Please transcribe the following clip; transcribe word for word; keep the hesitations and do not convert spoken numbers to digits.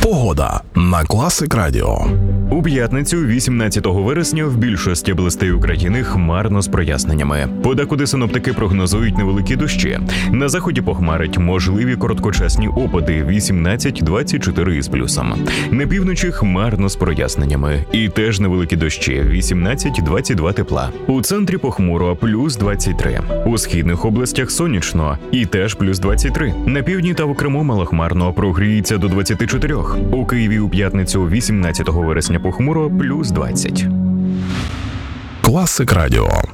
Погода на Класик Радіо. У п'ятницю, вісімнадцятого вересня, в більшості областей України хмарно з проясненнями. Подекуди синоптики прогнозують невеликі дощі. На заході похмарить, можливі короткочасні опади вісімнадцять - двадцять чотири із плюсом. На півночі хмарно з проясненнями. І теж невеликі дощі вісімнадцять - двадцять два тепла. У центрі похмуро плюс двадцять три. У східних областях сонячно і теж плюс двадцять три. На півдні та в Криму малохмарно, прогріється до двадцять чотири. У Києві у п'ятницю, вісімнадцятого вересня, похмуро плюс двадцять. Класик Радіо.